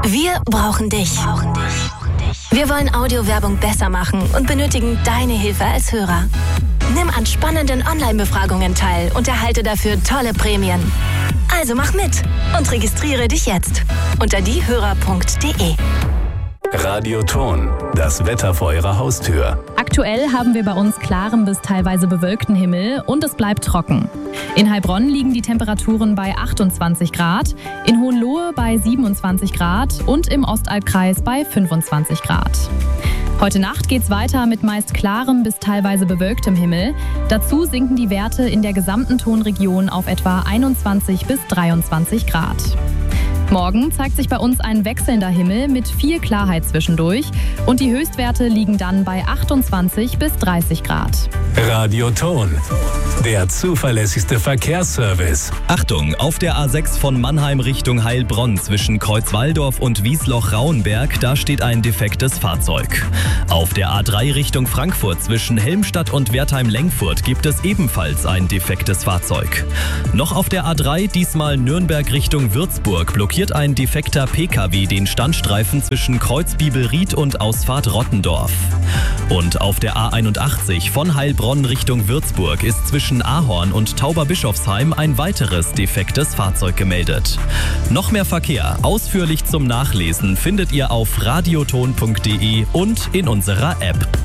Wir brauchen dich. Wir wollen Audiowerbung besser machen und benötigen deine Hilfe als Hörer. Nimm an spannenden Online-Befragungen teil und erhalte dafür tolle Prämien. Also mach mit und registriere dich jetzt unter diehörer.de. Radioton, das Wetter vor Ihrer Haustür. Aktuell haben wir bei uns klaren bis teilweise bewölkten Himmel und es bleibt trocken. In Heilbronn liegen die Temperaturen bei 28 Grad, in Hohenlohe bei 27 Grad und im Ostalbkreis bei 25 Grad. Heute Nacht geht's weiter mit meist klarem bis teilweise bewölktem Himmel. Dazu sinken die Werte in der gesamten Tonregion auf etwa 21 bis 23 Grad. Morgen zeigt sich bei uns ein wechselnder Himmel mit viel Klarheit zwischendurch und die Höchstwerte liegen dann bei 28 bis 30 Grad. Radioton, der zuverlässigste Verkehrsservice. Achtung, auf der A6 von Mannheim Richtung Heilbronn zwischen Kreuzwaldorf und Wiesloch-Rauenberg, da steht ein defektes Fahrzeug. Auf der A3 Richtung Frankfurt zwischen Helmstadt und Wertheim-Lengfurt gibt es ebenfalls ein defektes Fahrzeug. Noch auf der A3, diesmal Nürnberg Richtung Würzburg, blockiert ein defekter PKW den Standstreifen zwischen Kreuzbibelried und Ausfahrt Rottendorf. Und auf der A81 von Heilbronn Richtung Würzburg ist zwischen Ahorn und Tauberbischofsheim ein weiteres defektes Fahrzeug gemeldet. Noch mehr Verkehr, ausführlich zum Nachlesen, findet ihr auf radioton.de und in unserer App.